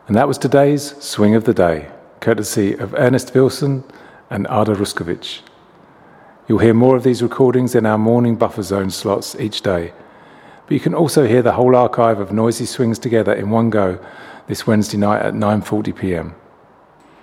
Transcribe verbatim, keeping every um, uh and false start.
And that was today's Swing of the Day, courtesy of Ernest Wilson and Ada Ruskovic. You'll hear more of these recordings in our morning buffer zone slots each day, but you can also hear the whole archive of Noisy Swings together in one go this Wednesday night at nine forty p m.